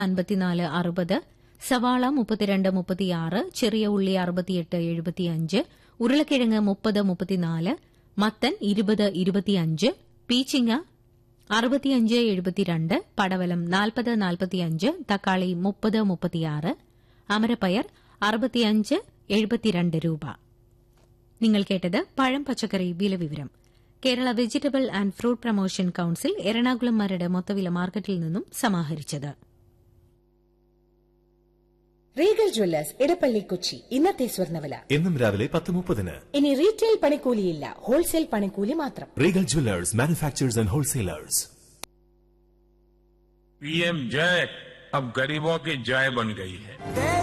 5460, സവാള 3236, ചെറിയ ഉള്ളി 6875, ഉരുളക്കിഴങ്ങ് 3034, മത്തൻ 2025, പീച്ചിങ്ങ 6572, പടവലം 4045, തക്കാളി 3036, അമരപ്പയർ 6572 രൂപ. നിങ്ങൾ കേട്ടത് പഴം പച്ചക്കറി വില വിവരം. Kerala vegetable and fruit promotion council Ernakulam Maradu മൊത്തവില മാർക്കറ്റിൽ നിന്നും സമാഹരിച്ചത്. Regal Jewellers Edappally Kochi. ഇന്നത്തെ സ്വർണ്ണവില എന്നും രാവിലെ 10:30. ഇനി റീറ്റെയിൽ പണിക്കൂലിയില്ല, ഹോൾസെയിൽ പണിക്കൂലി മാത്രം. Regal Jewellers, manufacturers and wholesalers. PM जय अब गरीबों की जय बन गई है.